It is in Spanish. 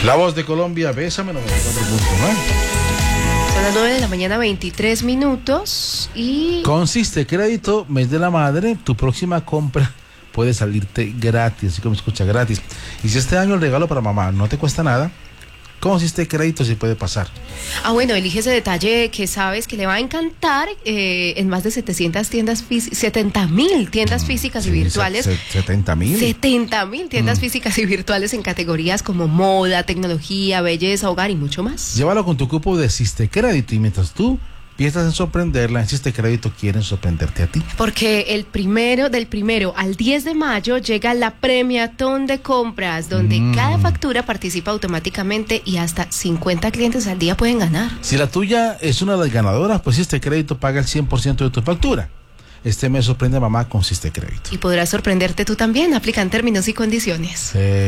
La Voz de Colombia, Bésame 94.9. Son las 9 de la mañana, 23 minutos y... Consiste crédito, mes de la madre, tu próxima compra puede salirte gratis, así como escucha, gratis. Y si este año el regalo para mamá no te cuesta nada, consiste crédito si puede pasar. bueno, elige ese detalle que sabes que le va a encantar en más de 700 tiendas 70.000 tiendas físicas y virtuales. 70.000. 70.000 tiendas físicas y virtuales en categorías como moda, tecnología, belleza, hogar y mucho más. Llévalo con tu cupo de Existe Crédito y mientras tú piensas en sorprenderla, en Existe Crédito quieren sorprenderte a ti. Porque del primero al 10 de mayo llega la Premiatón de compras, donde cada factura participa automáticamente y hasta 50 clientes al día pueden ganar. Si la tuya es una de las ganadoras, pues Existe Crédito paga el 100% de tu factura. Este mes sorprende a mamá con Existe Crédito. Y podrás sorprenderte tú también. Aplican términos y condiciones.